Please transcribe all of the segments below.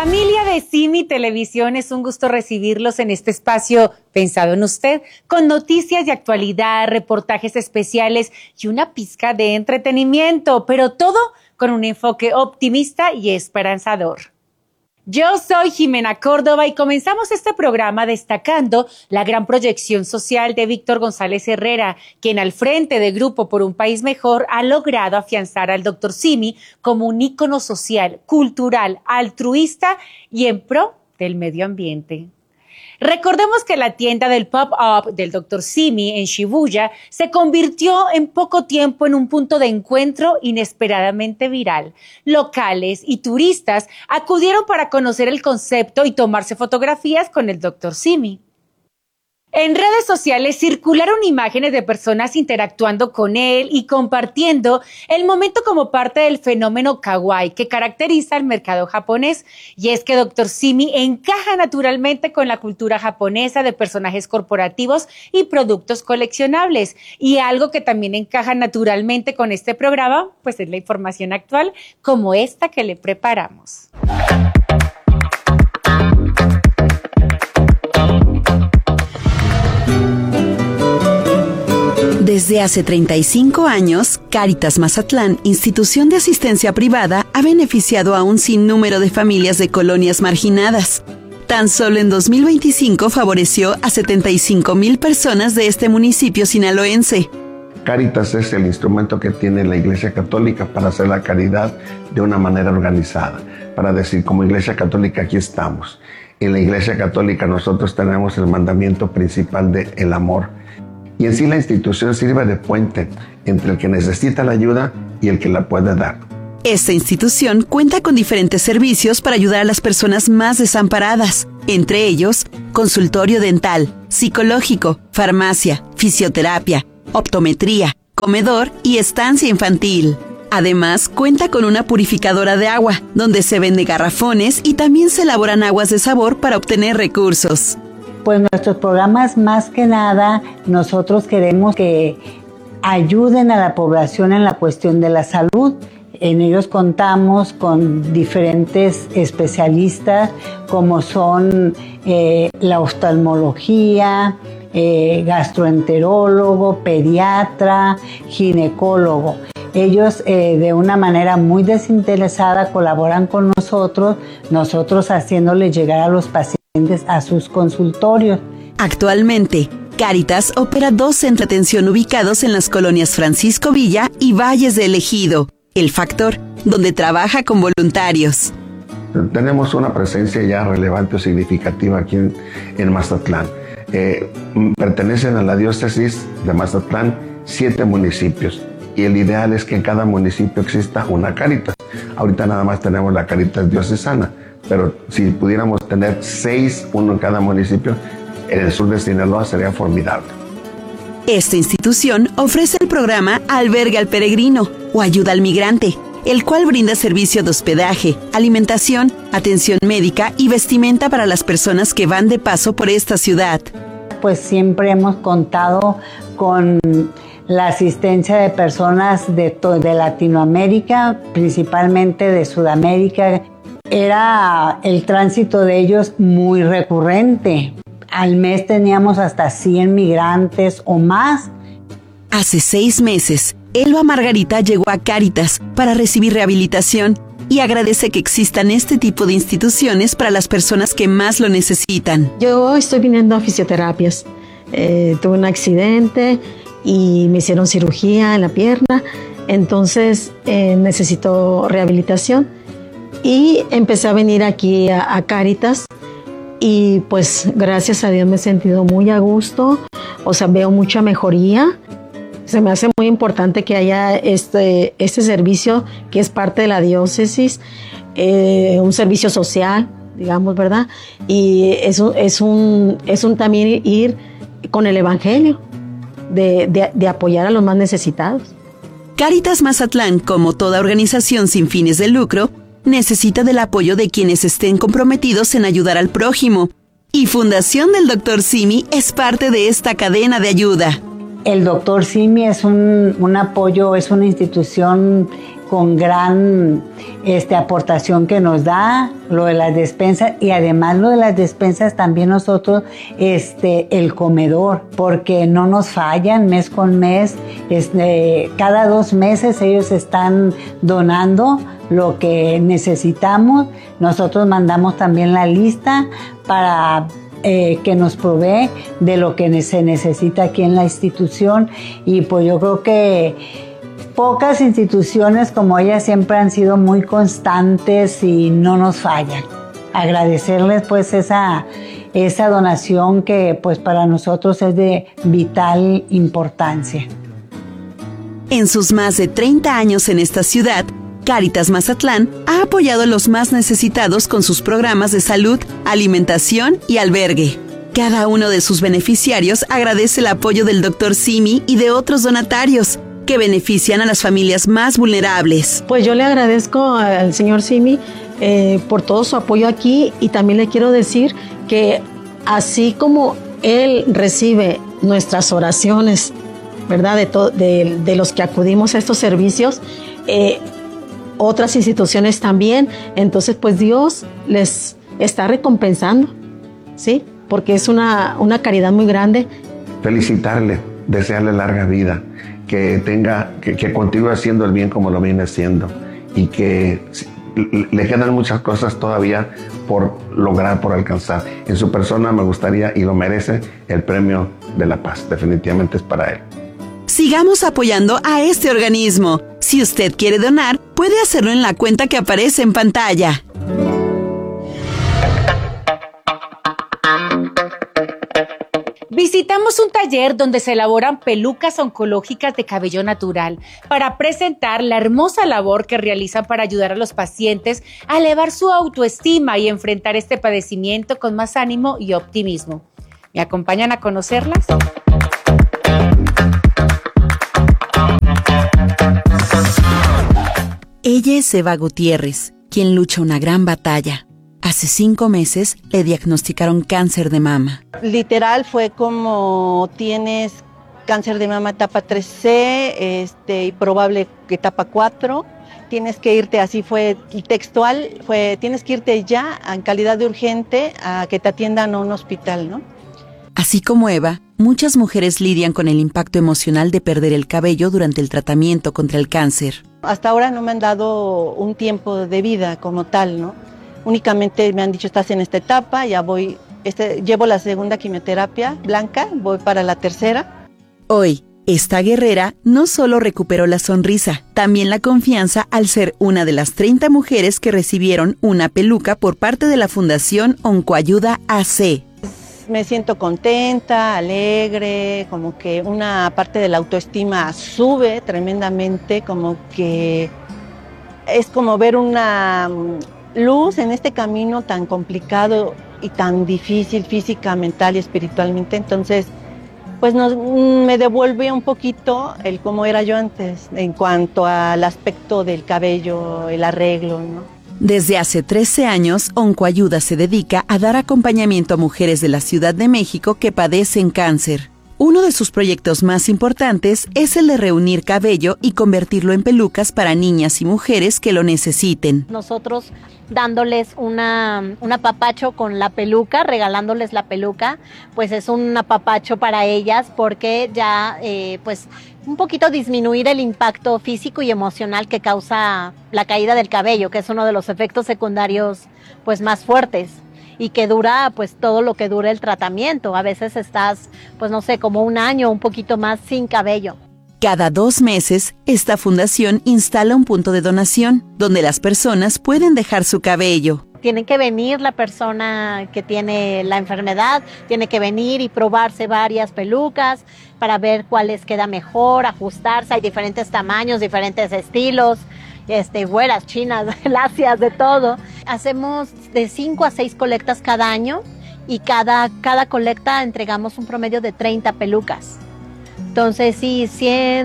Familia de Simi Televisión, es un gusto recibirlos en este espacio pensado en usted, con noticias de actualidad, reportajes especiales y una pizca de entretenimiento, pero todo con un enfoque optimista y esperanzador. Yo soy Jimena Córdoba y comenzamos este programa destacando la gran proyección social de Víctor González Herrera, quien al frente de Grupo por un País Mejor ha logrado afianzar al Dr. Simi como un ícono social, cultural, altruista y en pro del medio ambiente. Recordemos que la tienda del pop-up del Dr. Simi en Shibuya se convirtió en poco tiempo en un punto de encuentro inesperadamente viral. Locales y turistas acudieron para conocer el concepto y tomarse fotografías con el Dr. Simi. En redes sociales circularon imágenes de personas interactuando con él y compartiendo el momento como parte del fenómeno kawaii que caracteriza al mercado japonés. Y es que Dr. Simi encaja naturalmente con la cultura japonesa de personajes corporativos y productos coleccionables. Y algo que también encaja naturalmente con este programa, pues es la información actual como esta que le preparamos. Desde hace 35 años, Cáritas Mazatlán, institución de asistencia privada, ha beneficiado a un sinnúmero de familias de colonias marginadas. Tan solo en 2025 favoreció a 75,000 personas de este municipio sinaloense. Cáritas es el instrumento que tiene la Iglesia Católica para hacer la caridad de una manera organizada, para decir, como Iglesia Católica aquí estamos. En la Iglesia Católica nosotros tenemos el mandamiento principal del amor. Y en sí la institución sirve de puente entre el que necesita la ayuda y el que la puede dar. Esta institución cuenta con diferentes servicios para ayudar a las personas más desamparadas, entre ellos consultorio dental, psicológico, farmacia, fisioterapia, optometría, comedor y estancia infantil. Además, cuenta con una purificadora de agua, donde se vende garrafones y también se elaboran aguas de sabor para obtener recursos. Pues nuestros programas, más que nada, nosotros queremos que ayuden a la población en la cuestión de la salud. En ellos contamos con diferentes especialistas como son la oftalmología, gastroenterólogo, pediatra, ginecólogo. Ellos de una manera muy desinteresada colaboran con nosotros haciéndoles llegar a los pacientes a sus consultorios. Actualmente, Cáritas opera 2 centros de atención ubicados en las colonias Francisco Villa y Valles de El Ejido, El Factor, donde trabaja con voluntarios. Tenemos una presencia ya relevante o significativa aquí en Mazatlán. Pertenecen a la diócesis de Mazatlán 7 municipios y el ideal es que en cada municipio exista una Cáritas. Ahorita nada más tenemos la Cáritas diocesana, pero si pudiéramos tener 6, uno en cada municipio, en el sur de Sinaloa sería formidable. Esta institución ofrece el programa Albergue al Peregrino o Ayuda al Migrante, el cual brinda servicio de hospedaje, alimentación, atención médica y vestimenta para las personas que van de paso por esta ciudad. Pues siempre hemos contado con la asistencia de personas de Latinoamérica, principalmente de Sudamérica. Era el tránsito de ellos muy recurrente. Al mes teníamos hasta 100 migrantes o más. Hace 6 meses, Elba Margarita llegó a Cáritas para recibir rehabilitación y agradece que existan este tipo de instituciones para las personas que más lo necesitan. Yo estoy viniendo a fisioterapias. Tuve un accidente y me hicieron cirugía en la pierna, entonces necesito rehabilitación. Y empecé a venir aquí a Cáritas y pues gracias a Dios me he sentido muy a gusto, o sea, veo mucha mejoría. Se me hace muy importante que haya este servicio que es parte de la diócesis, un servicio social, digamos, ¿verdad? Y es un también ir con el evangelio, de apoyar a los más necesitados. Cáritas Mazatlán, como toda organización sin fines de lucro, necesita del apoyo de quienes estén comprometidos en ayudar al prójimo. Y Fundación del Dr. Simi es parte de esta cadena de ayuda. El Dr. Simi es un apoyo, es una institución con gran aportación que nos da, lo de las despensas, y además lo de las despensas también nosotros, el comedor, porque no nos fallan mes con mes, cada 2 meses ellos están donando lo que necesitamos. Nosotros mandamos también la lista para que nos provee de lo que se necesita aquí en la institución, y pues yo creo que pocas instituciones como ella siempre han sido muy constantes y no nos fallan. Agradecerles pues esa donación que pues para nosotros es de vital importancia. En sus más de 30 años en esta ciudad, Cáritas Mazatlán ha apoyado a los más necesitados con sus programas de salud, alimentación y albergue. Cada uno de sus beneficiarios agradece el apoyo del Dr. Simi y de otros donatarios que benefician a las familias más vulnerables. Pues yo le agradezco al señor Simi por todo su apoyo aquí, y también le quiero decir que así como él recibe nuestras oraciones, ¿verdad? De los que acudimos a estos servicios, otras instituciones también, entonces pues Dios les está recompensando, ¿sí? Porque es una caridad muy grande. Felicitarle, desearle larga vida, que continúe haciendo el bien como lo viene haciendo, y que le quedan muchas cosas todavía por lograr, por alcanzar. En su persona me gustaría, y lo merece, el premio de la paz. Definitivamente es para él. Sigamos apoyando a este organismo. Si usted quiere donar, puede hacerlo en la cuenta que aparece en pantalla. Visitamos un taller donde se elaboran pelucas oncológicas de cabello natural para presentar la hermosa labor que realizan para ayudar a los pacientes a elevar su autoestima y enfrentar este padecimiento con más ánimo y optimismo. ¿Me acompañan a conocerlas? Ella es Eva Gutiérrez, quien lucha una gran batalla. Hace 5 meses le diagnosticaron cáncer de mama. Literal fue como: tienes cáncer de mama etapa 3C, y probable que etapa 4. Tienes que irte, así fue textual, tienes que irte ya en calidad de urgente a que te atiendan a un hospital, ¿no? Así como Eva, muchas mujeres lidian con el impacto emocional de perder el cabello durante el tratamiento contra el cáncer. Hasta ahora no me han dado un tiempo de vida como tal, ¿no? Únicamente me han dicho: estás en esta etapa, ya voy, llevo la segunda quimioterapia blanca, voy para la tercera. Hoy, esta guerrera no solo recuperó la sonrisa, también la confianza al ser una de las 30 mujeres que recibieron una peluca por parte de la Fundación Oncoayuda AC. Me siento contenta, alegre, como que una parte de la autoestima sube tremendamente, como que es como ver una luz en este camino tan complicado y tan difícil física, mental y espiritualmente. Entonces, pues me devuelve un poquito el cómo era yo antes en cuanto al aspecto del cabello, el arreglo, ¿no? Desde hace 13 años, Oncoayuda se dedica a dar acompañamiento a mujeres de la Ciudad de México que padecen cáncer. Uno de sus proyectos más importantes es el de reunir cabello y convertirlo en pelucas para niñas y mujeres que lo necesiten. Nosotros dándoles un apapacho con la peluca, regalándoles la peluca, pues es un apapacho para ellas, porque ya pues un poquito disminuir el impacto físico y emocional que causa la caída del cabello, que es uno de los efectos secundarios pues más fuertes, y que dura pues todo lo que dura el tratamiento. A veces estás pues no sé, como 1 año, un poquito más sin cabello. Cada 2 meses, esta fundación instala un punto de donación donde las personas pueden dejar su cabello. Tiene que venir la persona que tiene la enfermedad, tiene que venir y probarse varias pelucas para ver cuál les queda mejor, ajustarse. Hay diferentes tamaños, diferentes estilos, güeras, chinas, lacias, de todo. Hacemos de 5 a 6 colectas cada año, y cada colecta entregamos un promedio de 30 pelucas. Entonces sí, 100,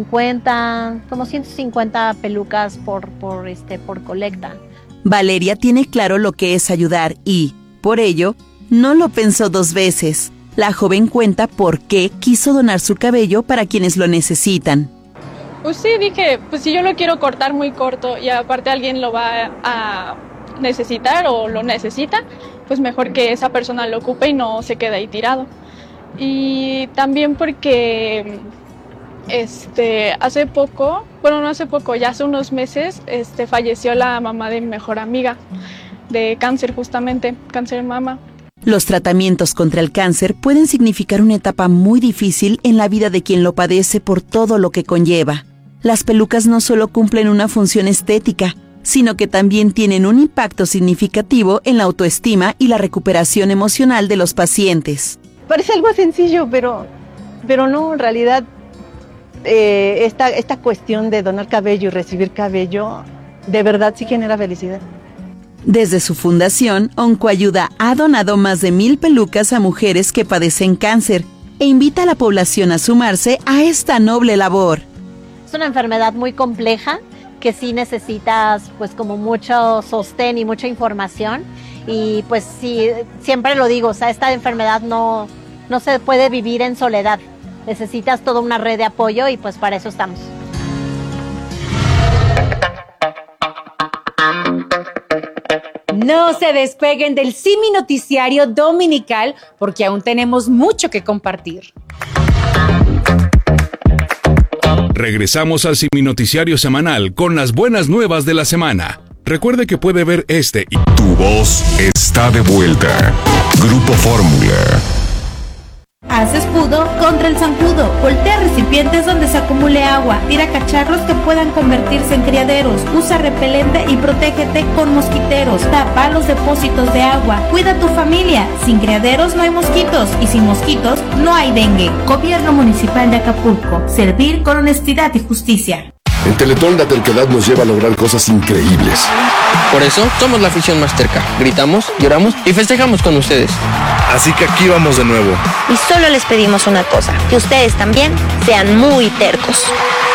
150, como 150 pelucas por colecta. Valeria tiene claro lo que es ayudar y, por ello, no lo pensó 2 veces. La joven cuenta por qué quiso donar su cabello para quienes lo necesitan. Pues sí, dije, pues si yo lo quiero cortar muy corto y aparte alguien lo va a necesitar o lo necesita, pues mejor que esa persona lo ocupe y no se quede ahí tirado. Y también porque hace poco, bueno, no hace poco, ya hace unos meses, falleció la mamá de mi mejor amiga de cáncer, justamente, cáncer de mama. Los tratamientos contra el cáncer pueden significar una etapa muy difícil en la vida de quien lo padece por todo lo que conlleva. Las pelucas no solo cumplen una función estética, sino que también tienen un impacto significativo en la autoestima y la recuperación emocional de los pacientes. Parece algo sencillo, pero no, en realidad esta cuestión de donar cabello y recibir cabello, de verdad sí genera felicidad. Desde su fundación, Oncoayuda ha donado más de 1,000 pelucas a mujeres que padecen cáncer e invita a la población a sumarse a esta noble labor. Es una enfermedad muy compleja que sí necesitas pues como mucho sostén y mucha información y pues sí, siempre lo digo, o sea, esta enfermedad no se puede vivir en soledad, necesitas toda una red de apoyo y pues para eso estamos. No se despeguen del Simi Noticiario Dominical porque aún tenemos mucho que compartir. Regresamos al Simi Noticiario semanal con las buenas nuevas de la semana. Recuerde que puede ver este y... Tu voz está de vuelta. Grupo Fórmula. Haz escudo contra el zancudo. Voltea recipientes donde se acumule agua. Tira cacharros que puedan convertirse en criaderos. Usa repelente y protégete con mosquiteros. Tapa los depósitos de agua. Cuida a tu familia. Sin criaderos no hay mosquitos y sin mosquitos no hay dengue. Gobierno Municipal de Acapulco. Servir con honestidad y justicia. En Teletón la terquedad nos lleva a lograr cosas increíbles. Por eso somos la afición más terca. Gritamos, lloramos y festejamos con ustedes. Así que aquí vamos de nuevo. Y solo les pedimos una cosa, que ustedes también sean muy tercos.